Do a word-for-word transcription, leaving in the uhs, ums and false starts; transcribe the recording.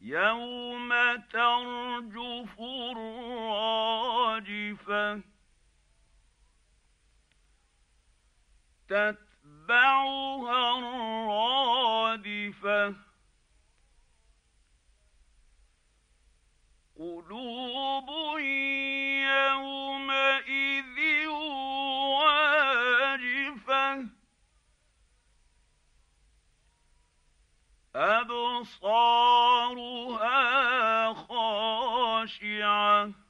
يوم ترجف الراجفة تتبعها الرادفة قلوب يومئذ واجفة أبصارها خاشعة